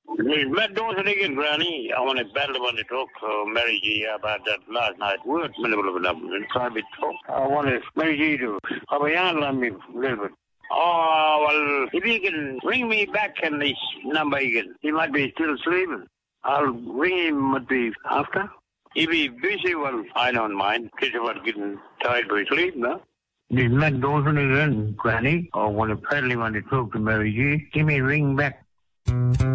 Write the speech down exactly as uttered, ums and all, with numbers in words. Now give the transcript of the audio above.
It's Matt Dawson again, Granny. I want to battle on the talk uh, Mary G about that last night. Word, in private talk. I want to Mary G to have a yarn on me a little bit. Oh, well, if you can ring me back on this number again, he might be still sleeping. I'll ring him, might be after. If he's busy, well, I don't mind. Kids about getting tired by sleep, no? This is Matt Dawson again, Granny. I want to paddle him on the talk to Mary G. Give me a ring back.